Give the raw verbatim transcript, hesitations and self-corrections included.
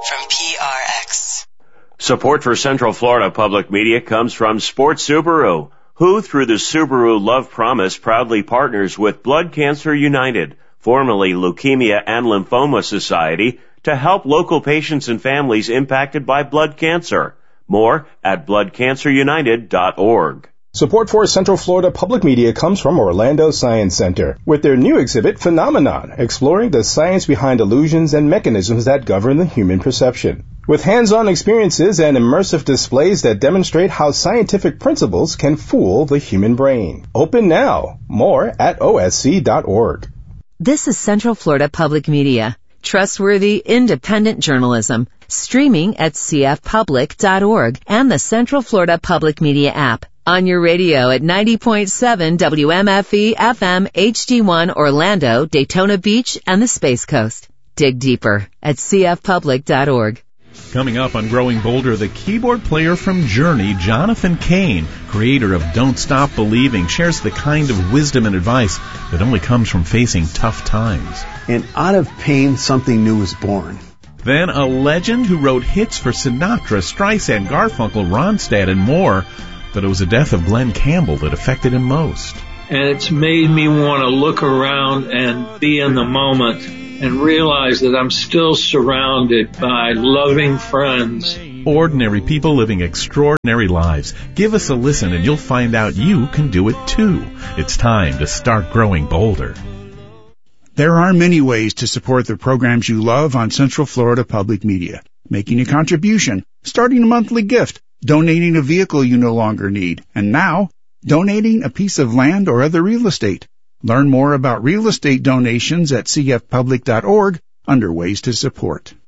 from P R X. Support for Central Florida Public Media comes from Sports Subaru, who through the Subaru Love Promise proudly partners with Blood Cancer United, formerly Leukemia and Lymphoma Society, to help local patients and families impacted by blood cancer. More at blood cancer united dot org. Support for Central Florida Public Media comes from Orlando Science Center with their new exhibit, Phenomenon, exploring the science behind illusions and mechanisms that govern the human perception. With hands-on experiences and immersive displays that demonstrate how scientific principles can fool the human brain. Open now. More at O S C dot org. This is Central Florida Public Media. Trustworthy, independent journalism. Streaming at C F public dot org and the Central Florida Public Media app. On your radio at ninety point seven W M F E F M H D one Orlando, Daytona Beach, and the Space Coast. Dig deeper at C F public dot org. Coming up on Growing Bolder, the keyboard player from Journey, Jonathan Cain, creator of Don't Stop Believing, shares the kind of wisdom and advice that only comes from facing tough times. And out of pain, something new is born. Then a legend who wrote hits for Sinatra, Streisand, Garfunkel, Ronstadt, and more. But it was the death of Glenn Campbell that affected him most. And it's made me want to look around and be in the moment and realize that I'm still surrounded by loving friends. Ordinary people living extraordinary lives. Give us a listen and you'll find out you can do it too. It's time to start growing bolder. There are many ways to support the programs you love on Central Florida Public Media. Making a contribution, starting a monthly gift, donating a vehicle you no longer need, and now, donating a piece of land or other real estate. Learn more about real estate donations at C F public dot org under ways to support.